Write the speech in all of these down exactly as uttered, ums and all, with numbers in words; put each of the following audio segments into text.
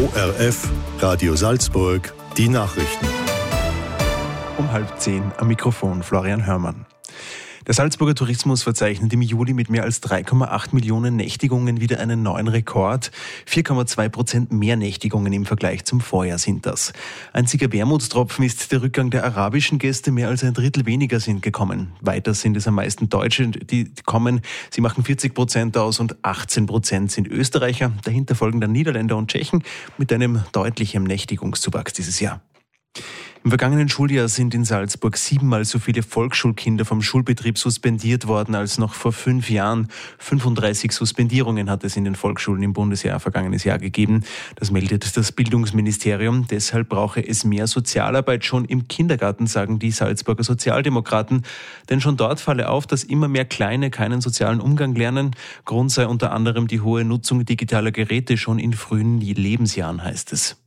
O R F, Radio Salzburg, die Nachrichten. Um halb zehn am Mikrofon Florian Hörmann. Der Salzburger Tourismus verzeichnet im Juli mit mehr als drei Komma acht Millionen Nächtigungen wieder einen neuen Rekord. vier Komma zwei Prozent mehr Nächtigungen im Vergleich zum Vorjahr sind das. Einziger Wermutstropfen ist der Rückgang der arabischen Gäste. Mehr als ein Drittel weniger sind gekommen. Weiter sind es am meisten Deutsche, die kommen. Sie machen vierzig Prozent aus und achtzehn Prozent sind Österreicher. Dahinter folgen dann Niederländer und Tschechen mit einem deutlichen Nächtigungszuwachs dieses Jahr. Im vergangenen Schuljahr sind in Salzburg siebenmal so viele Volksschulkinder vom Schulbetrieb suspendiert worden als noch vor fünf Jahren. fünfunddreißig Suspendierungen hat es in den Volksschulen im Bundesjahr vergangenes Jahr gegeben. Das meldet das Bildungsministerium. Deshalb brauche es mehr Sozialarbeit schon im Kindergarten, sagen die Salzburger Sozialdemokraten. Denn schon dort falle auf, dass immer mehr Kleine keinen sozialen Umgang lernen. Grund sei unter anderem die hohe Nutzung digitaler Geräte schon in frühen Lebensjahren, heißt es.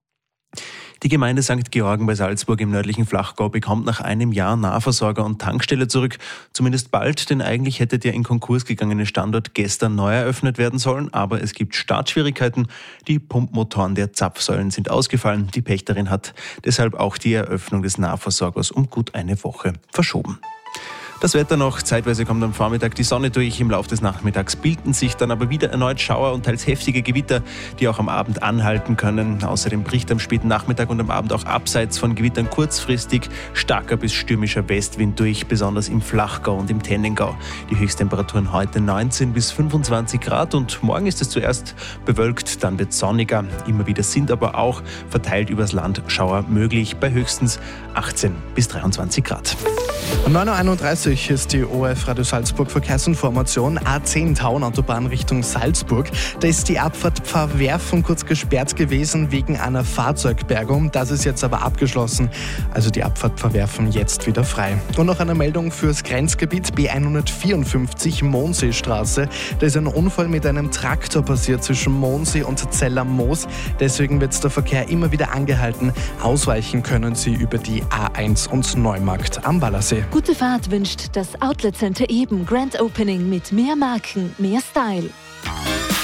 Die Gemeinde Sankt Georgen bei Salzburg im nördlichen Flachgau bekommt nach einem Jahr Nahversorger und Tankstelle zurück. Zumindest bald, denn eigentlich hätte der in Konkurs gegangene Standort gestern neu eröffnet werden sollen. Aber es gibt Startschwierigkeiten. Die Pumpmotoren der Zapfsäulen sind ausgefallen. Die Pächterin hat deshalb auch die Eröffnung des Nahversorgers um gut eine Woche verschoben. Das Wetter noch, zeitweise kommt am Vormittag die Sonne durch, im Laufe des Nachmittags bilden sich dann aber wieder erneut Schauer und teils heftige Gewitter, die auch am Abend anhalten können. Außerdem bricht am späten Nachmittag und am Abend auch abseits von Gewittern kurzfristig starker bis stürmischer Westwind durch, besonders im Flachgau und im Tennengau. Die Höchsttemperaturen heute neunzehn bis fünfundzwanzig Grad und morgen ist es zuerst bewölkt, dann wird es sonniger. Immer wieder sind aber auch verteilt übers Land Schauer möglich bei höchstens achtzehn bis dreiundzwanzig Grad. Um neun Uhr einunddreißig ist die O R F Radio Salzburg Verkehrsinformation. A zehn Tauern-Autobahn Richtung Salzburg. Da ist die Abfahrt Pfarrwerfen kurz gesperrt gewesen wegen einer Fahrzeugbergung. Das ist jetzt aber abgeschlossen. Also die Abfahrt Pfarrwerfen jetzt wieder frei. Und noch eine Meldung fürs Grenzgebiet B hundertvierundfünfzig Monseestraße. Da ist ein Unfall mit einem Traktor passiert zwischen Mondsee und Zell am Moos. Deswegen wird der Verkehr immer wieder angehalten. Ausweichen können Sie über die A eins und Neumarkt am Wallersee. Gute Fahrt wünscht das Outlet Center Eben Grand Opening mit mehr Marken, mehr Style.